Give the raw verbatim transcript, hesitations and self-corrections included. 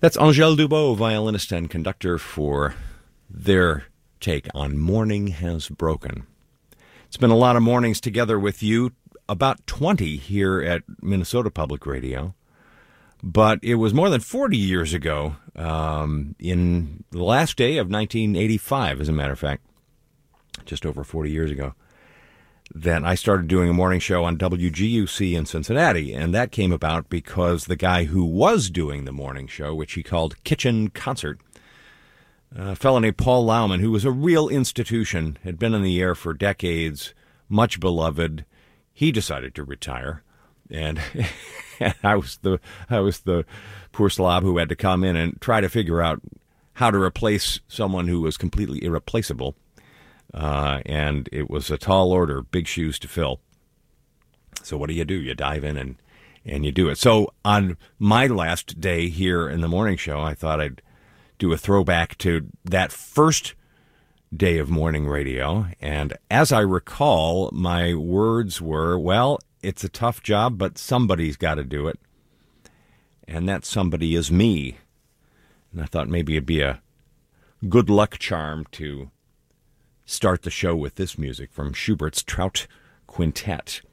That's Angèle Dubot, violinist and conductor, for their take on Morning Has Broken. It's been a lot of mornings together with you, about twenty here at Minnesota Public Radio. But it was more than forty years ago, um, in the last day of nineteen eighty-five, as a matter of fact, just over forty years ago, that I started doing a morning show on W G U C in Cincinnati. And that came about because the guy who was doing the morning show, which he called Kitchen Concert, a fellow named Paul Lauman, who was a real institution, had been in the air for decades, much beloved, he decided to retire. And I was the I was the poor slob who had to come in and try to figure out how to replace someone who was completely irreplaceable. Uh, and it was a tall order, big shoes to fill. So what do you do? You dive in and, and you do it. So on my last day here in the morning show, I thought I'd do a throwback to that first day of morning radio. And as I recall, my words were, well, it's a tough job, but somebody's got to do it. And that somebody is me. And I thought maybe it'd be a good luck charm to start the show with this music from Schubert's Trout Quintet.